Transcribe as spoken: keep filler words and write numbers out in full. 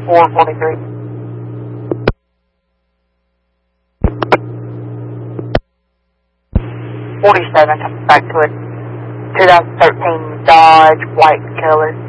four forty-three. forty-seven, back to it. twenty thirteen Dodge, white color.